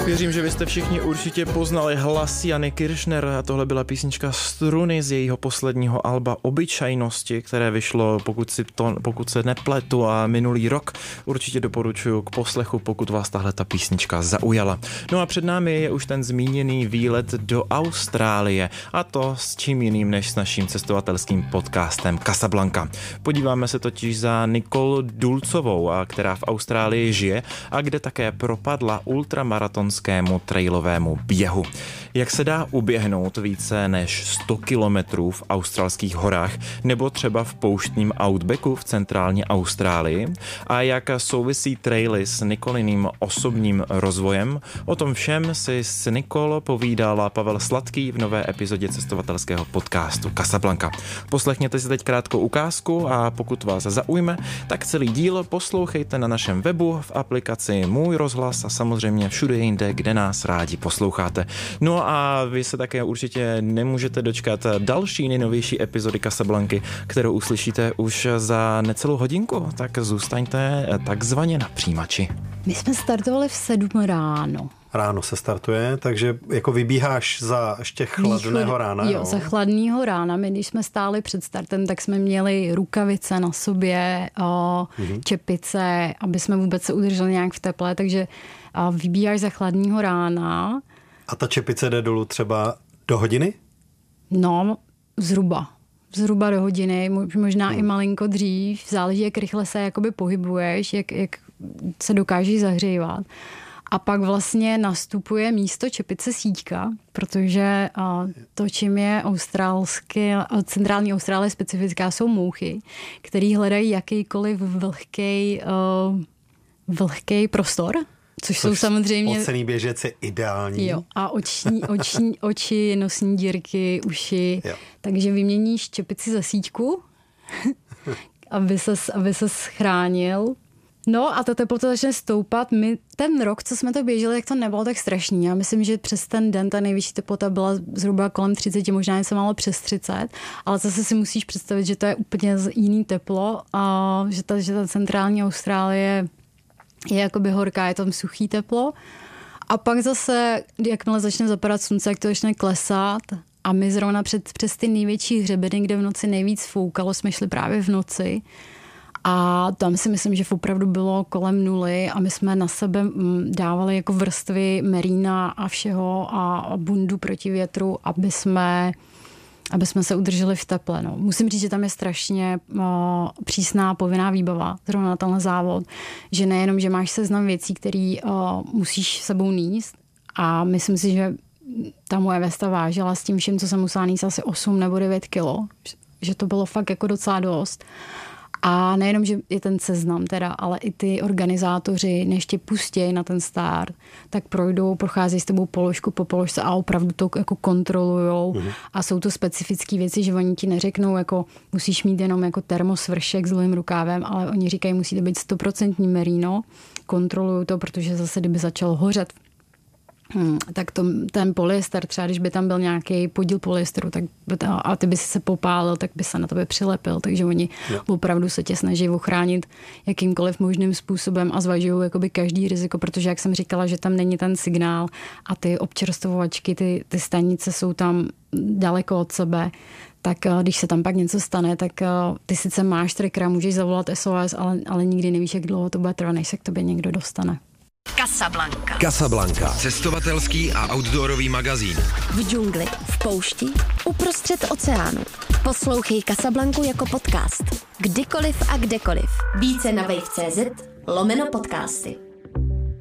Věřím, že vy jste všichni určitě poznali hlas Jany Kiršner a tohle byla písnička Struny z jejího posledního alba Obyčajnosti, které vyšlo, pokud se nepletu, a minulý rok. Určitě doporučuji k poslechu, pokud vás tahle ta písnička zaujala. No a před námi je už ten zmíněný výlet do Austrálie, a to s čím jiným než s naším cestovatelským podcastem Casablanca. Podíváme se totiž za Nicole Dulcovou, která v Austrálii žije a kde také propadla ultramaratonskému trailovému běhu. Jak se dá uběhnout více než 100 kilometrů v australských horách nebo třeba v pouštním outbacku v centrální Austrálii a jak souvisí traily s Nicoliným osobním rozvojem, o tom všem si s Nicole povídala Pavel Sladký v nové epizodě cestovatelského podcastu Casablanca. Poslechněte si teď krátkou ukázku a pokud vás zaujme, tak celý díl poslouchejte na našem webu, v aplikaci Můj rozhlas a samozřejmě všude jinde, kde nás rádi posloucháte. No a vy se také určitě nemůžete dočkat další nejnovější epizody Casablanky, kterou uslyšíte už za necelou hodinku, tak zůstaňte takzvaně na přijímači. My jsme startovali v 7 ráno. Ráno se startuje, takže jako vybíháš za ještě chladného rána. Jo, za chladného rána. My, když jsme stáli před startem, tak jsme měli rukavice na sobě, čepice, aby jsme vůbec se udrželi nějak v teple, takže vybíháš za chladného rána. A ta čepice jde dolů třeba do hodiny? No, zhruba do hodiny, možná i malinko dřív. Záleží, jak rychle se jakoby pohybuješ, jak se dokážeš zahřívat. A pak vlastně nastupuje místo čepice síťka, protože to, čím je centrální Austrálie specifická, jsou mouchy, který hledají jakýkoliv vlhký prostor, což jsou samozřejmě... Ocenný běžec je ideální. Jo, a oči, nosní dírky, uši. Jo. Takže vyměníš čepici za síťku, aby ses chránil. No a ta teplota začne stoupat. My ten rok, co jsme to běželi, tak to nebylo tak strašný. Já myslím, že přes ten den ta nejvyšší teplota byla zhruba kolem 30, možná něco málo přes 30, ale zase si musíš představit, že to je úplně jiný teplo a že ta centrální Austrálie je jakoby horká, je tam suchý teplo. A pak zase, jakmile začne zapadat slunce, jak to začne klesat a my zrovna přes ty největší hřebeny, kde v noci nejvíc foukalo, jsme šli právě v noci. A tam si myslím, že opravdu bylo kolem 0 a my jsme na sebe dávali jako vrstvy merína a všeho a bundu proti větru, aby jsme se udrželi v teple. No. Musím říct, že tam je strašně přísná povinná výbava, zrovna na tenhle závod, že nejenom, že máš seznam věcí, které musíš sebou níst a myslím si, že ta moje vesta vážila s tím všem, co jsem musela níst asi 8 nebo 9 kilo, že to bylo fakt jako docela dost. A nejenom, že je ten seznam teda, ale i ty organizátoři, než tě pustějí na ten start, tak procházejí s tebou položku po položce a opravdu to jako kontrolujou. A jsou to specifické věci, že oni ti neřeknou, jako musíš mít jenom jako termosvršek s dlouhým rukávem, ale oni říkají, musí to být 100% merino. Kontrolují to, protože zase, kdyby začalo hořet, tak ten polyester, třeba když by tam byl nějaký podíl polyesteru a ty by si se popálil, tak by se na tebe přilepil. Takže oni opravdu se tě snaží ochránit jakýmkoliv možným způsobem a zvažují jakoby každý riziko, protože jak jsem říkala, že tam není ten signál a ty občerstvovačky, ty stanice jsou tam daleko od sebe, tak když se tam pak něco stane, tak ty sice máš trackera, můžeš zavolat SOS, ale nikdy nevíš, jak dlouho to bude trvat, než se k tobě někdo dostane. Casablanca. Cestovatelský a outdoorový magazín. V džungli, v poušti, uprostřed oceánu. Poslouchej Casablancu jako podcast. Kdykoliv a kdekoliv. Více na wave.cz/podcasty.